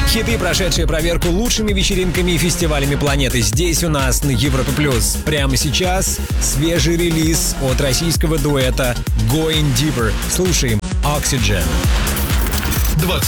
Хиты, прошедшие проверку лучшими вечеринками и фестивалями планеты, здесь у нас на Европе+. Прямо сейчас свежий релиз от российского дуэта Going Deeper. Слушаем Oxygen. 20